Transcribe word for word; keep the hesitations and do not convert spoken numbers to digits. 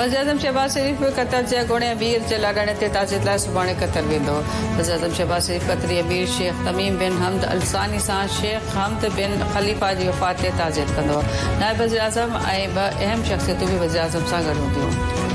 वज़ीर-ए-आज़म शहबाज शरीफ़ कतर जे अॻूणे अमीर जे लाॾाणे ते ताज़ियत लाइ सुभाणे कतर वेंदो। वज़ीर-ए-आज़म शहबाज शरीफ़ कतरी अमीर शेख तमीम बिन हमद अल सानी सां शेख हमद बिन ख़लीफ़ा जी वफ़ात ते ताज़ियत कंदो। नायब वज़ीर-ए-आज़म ऐं ॿ अहम शख़्सियतूं बि वज़ीर-ए-आज़म सां गॾु हूंदियूं।